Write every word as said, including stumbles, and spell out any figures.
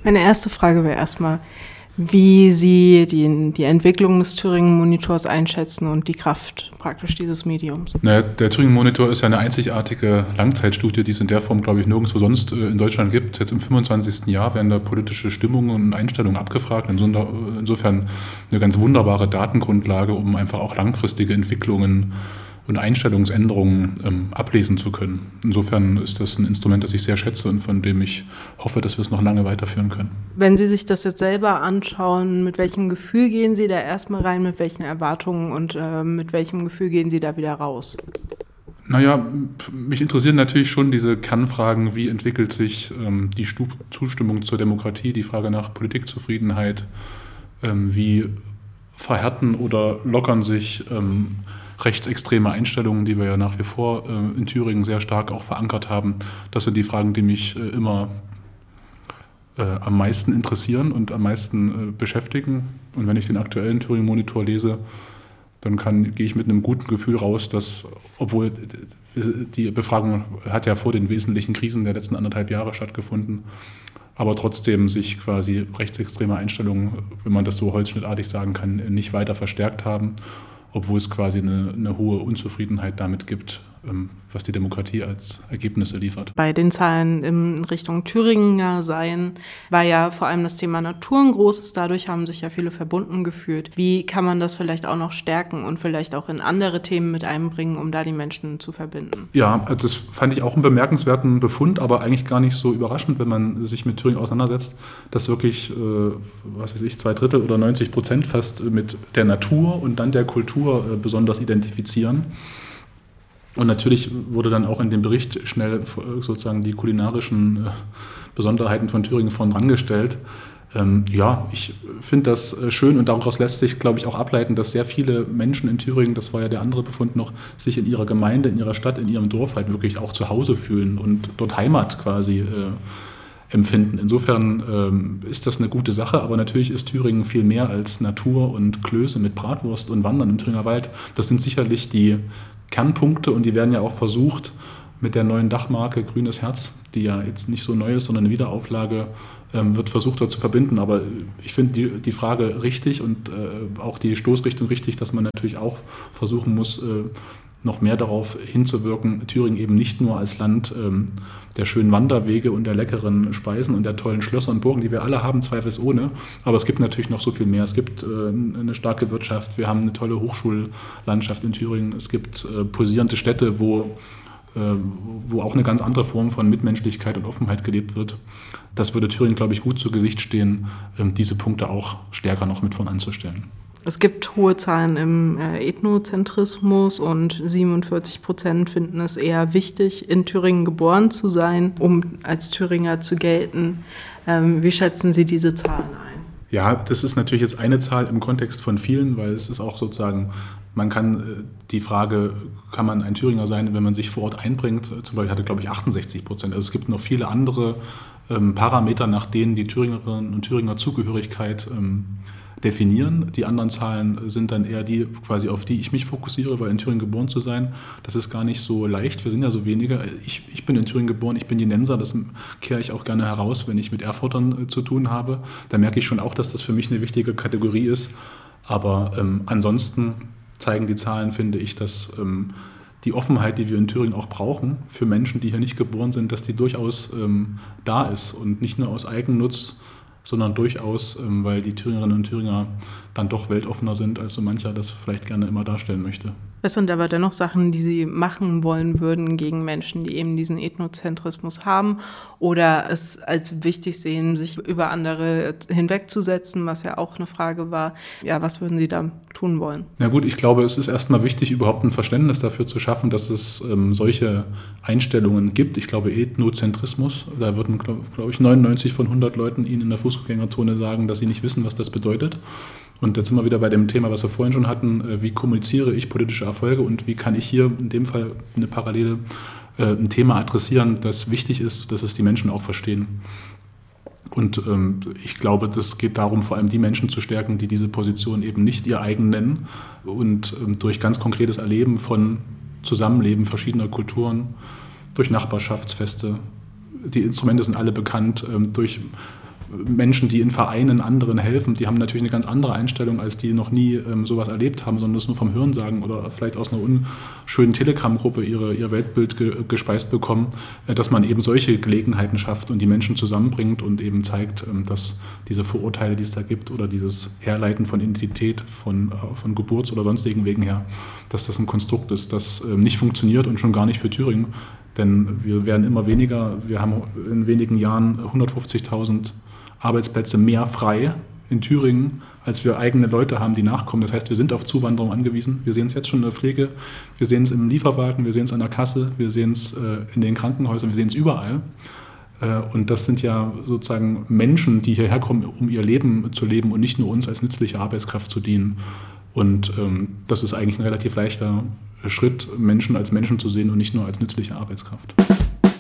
Meine erste Frage wäre erstmal, wie Sie die, die Entwicklung des Thüringen-Monitors einschätzen und die Kraft praktisch dieses Mediums. Naja, der Thüringen-Monitor ist ja eine einzigartige Langzeitstudie, die es in der Form, glaube ich, nirgendwo sonst in Deutschland gibt. Jetzt im fünfundzwanzigsten Jahr werden da politische Stimmungen und Einstellungen abgefragt. Insofern eine ganz wunderbare Datengrundlage, um einfach auch langfristige Entwicklungen und Einstellungsänderungen ähm, ablesen zu können. Insofern ist das ein Instrument, das ich sehr schätze und von dem ich hoffe, dass wir es noch lange weiterführen können. Wenn Sie sich das jetzt selber anschauen, mit welchem Gefühl gehen Sie da erstmal rein, mit welchen Erwartungen und äh, mit welchem Gefühl gehen Sie da wieder raus? Naja, mich interessieren natürlich schon diese Kernfragen, wie entwickelt sich ähm, die Stu- Zustimmung zur Demokratie, die Frage nach Politikzufriedenheit, ähm, wie verhärten oder lockern sich ähm, rechtsextreme Einstellungen, die wir ja nach wie vor äh, in Thüringen sehr stark auch verankert haben. Das sind die Fragen, die mich äh, immer äh, am meisten interessieren und am meisten äh, beschäftigen. Und wenn ich den aktuellen Thüringen-Monitor lese, dann kann, gehe ich mit einem guten Gefühl raus, dass, obwohl die Befragung hat ja vor den wesentlichen Krisen der letzten anderthalb Jahre stattgefunden, aber trotzdem sich quasi rechtsextreme Einstellungen, wenn man das so holzschnittartig sagen kann, nicht weiter verstärkt haben, obwohl es quasi eine, eine hohe Unzufriedenheit damit gibt, was die Demokratie als Ergebnisse liefert. Bei den Zahlen in Richtung Thüringer Sein war ja vor allem das Thema Natur ein großes. Dadurch haben sich ja viele verbunden gefühlt. Wie kann man das vielleicht auch noch stärken und vielleicht auch in andere Themen mit einbringen, um da die Menschen zu verbinden? Ja, das fand ich auch einen bemerkenswerten Befund, aber eigentlich gar nicht so überraschend, wenn man sich mit Thüringen auseinandersetzt, dass wirklich, äh, was weiß ich, zwei Drittel oder neunzig Prozent fast mit der Natur und dann der Kultur äh, besonders identifizieren. Und natürlich wurde dann auch in dem Bericht schnell sozusagen die kulinarischen äh, Besonderheiten von Thüringen vorangestellt. Ähm, ja, ich finde das schön und daraus lässt sich, glaube ich, auch ableiten, dass sehr viele Menschen in Thüringen, das war ja der andere Befund noch, sich in ihrer Gemeinde, in ihrer Stadt, in ihrem Dorf halt wirklich auch zu Hause fühlen und dort Heimat quasi äh, empfinden. Insofern ähm, ist das eine gute Sache, aber natürlich ist Thüringen viel mehr als Natur und Klöße mit Bratwurst und Wandern im Thüringer Wald. Das sind sicherlich die Kernpunkte und die werden ja auch versucht mit der neuen Dachmarke Grünes Herz, die ja jetzt nicht so neu ist, sondern eine Wiederauflage, ähm, wird versucht dort zu verbinden. Aber ich finde die, die Frage richtig und äh, auch die Stoßrichtung richtig, dass man natürlich auch versuchen muss, äh, noch mehr darauf hinzuwirken, Thüringen eben nicht nur als Land ähm, der schönen Wanderwege und der leckeren Speisen und der tollen Schlösser und Burgen, die wir alle haben, zweifelsohne. Aber es gibt natürlich noch so viel mehr. Es gibt äh, eine starke Wirtschaft, wir haben eine tolle Hochschullandschaft in Thüringen, es gibt äh, pulsierende Städte, wo, äh, wo auch eine ganz andere Form von Mitmenschlichkeit und Offenheit gelebt wird. Das würde Thüringen, glaube ich, gut zu Gesicht stehen, äh, diese Punkte auch stärker noch mit voranzustellen. Es gibt hohe Zahlen im äh, Ethnozentrismus und siebenundvierzig Prozent finden es eher wichtig, in Thüringen geboren zu sein, um als Thüringer zu gelten. Ähm, wie schätzen Sie diese Zahlen ein? Ja, das ist natürlich jetzt eine Zahl im Kontext von vielen, weil es ist auch sozusagen, man kann äh, die Frage, kann man ein Thüringer sein, wenn man sich vor Ort einbringt, zum Beispiel hatte, glaube ich, achtundsechzig Prozent. Also es gibt noch viele andere ähm, Parameter, nach denen die Thüringerinnen und Thüringer Zugehörigkeit ähm, definieren. Die anderen Zahlen sind dann eher die, quasi auf die ich mich fokussiere, weil in Thüringen geboren zu sein, das ist gar nicht so leicht. Wir sind ja so wenige. Ich, ich bin in Thüringen geboren, ich bin Jenenser, das kehre ich auch gerne heraus, wenn ich mit Erfurtern äh, zu tun habe. Da merke ich schon auch, dass das für mich eine wichtige Kategorie ist. Aber ähm, ansonsten zeigen die Zahlen, finde ich, dass ähm, die Offenheit, die wir in Thüringen auch brauchen, für Menschen, die hier nicht geboren sind, dass die durchaus ähm, da ist und nicht nur aus Eigennutz, sondern durchaus, weil die Thüringerinnen und Thüringer dann doch weltoffener sind, als so mancher das vielleicht gerne immer darstellen möchte. Was sind aber dennoch Sachen, die Sie machen wollen würden gegen Menschen, die eben diesen Ethnozentrismus haben oder es als wichtig sehen, sich über andere hinwegzusetzen, was ja auch eine Frage war. Ja, was würden Sie da tun wollen? Na gut, ich glaube, es ist erstmal wichtig, überhaupt ein Verständnis dafür zu schaffen, dass es ähm, solche Einstellungen gibt. Ich glaube, Ethnozentrismus, da würden, glaube glaub ich, neunundneunzig von hundert Leuten Ihnen in der Fußgängerzone sagen, dass sie nicht wissen, was das bedeutet. Und jetzt sind wir wieder bei dem Thema, was wir vorhin schon hatten, wie kommuniziere ich politische Erfolge und wie kann ich hier in dem Fall eine Parallele, äh, ein Thema adressieren, das wichtig ist, dass es die Menschen auch verstehen. Und ähm, ich glaube, das geht darum, vor allem die Menschen zu stärken, die diese Position eben nicht ihr eigen nennen und ähm, durch ganz konkretes Erleben von Zusammenleben verschiedener Kulturen, durch Nachbarschaftsfeste, die Instrumente sind alle bekannt, ähm, durch Menschen, die in Vereinen anderen helfen, die haben natürlich eine ganz andere Einstellung, als die noch nie ähm, sowas erlebt haben, sondern das nur vom Hörensagen oder vielleicht aus einer unschönen Telegram-Gruppe ihre, ihr Weltbild ge, gespeist bekommen, äh, dass man eben solche Gelegenheiten schafft und die Menschen zusammenbringt und eben zeigt, ähm, dass diese Vorurteile, die es da gibt oder dieses Herleiten von Identität, von, äh, von Geburts- oder sonstigen Wegen her, dass das ein Konstrukt ist, das äh, nicht funktioniert und schon gar nicht für Thüringen, denn wir werden immer weniger, wir haben in wenigen Jahren hundertfünfzigtausend Arbeitsplätze mehr frei in Thüringen, als wir eigene Leute haben, die nachkommen. Das heißt, wir sind auf Zuwanderung angewiesen. Wir sehen es jetzt schon in der Pflege, wir sehen es im Lieferwagen, wir sehen es an der Kasse, wir sehen es äh, in den Krankenhäusern, wir sehen es überall. Äh, und das sind ja sozusagen Menschen, die hierher kommen, um ihr Leben zu leben und nicht nur uns als nützliche Arbeitskraft zu dienen. Und ähm, das ist eigentlich ein relativ leichter Schritt, Menschen als Menschen zu sehen und nicht nur als nützliche Arbeitskraft.